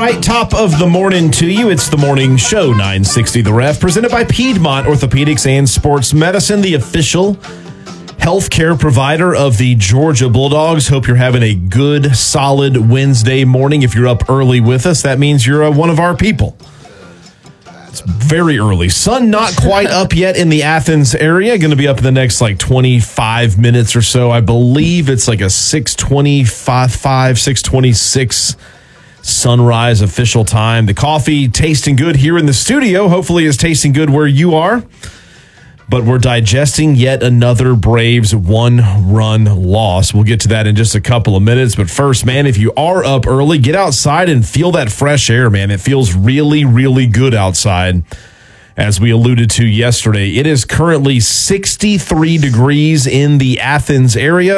right, top of the morning to you. It's the morning show, 960 The Ref, presented by Piedmont Orthopedics and Sports Medicine, the official healthcare provider of the Georgia Bulldogs. Hope you're having a good, solid Wednesday morning. If you're up early with us, that means you're one of our people. It's very early. Sun not quite up yet in the Athens area. Going to be up in the next 25 minutes or so. I believe it's like a 6:25, 6:26 sunrise official time. The coffee tasting good here in the studio. Hopefully it's tasting good where you are. But we're digesting yet another Braves one-run loss. We'll get to that in just a couple of minutes. But first, man, if you are up early, get outside and feel that fresh air, man. It feels really, really good outside. As we alluded to yesterday, it is currently 63 degrees in the Athens area.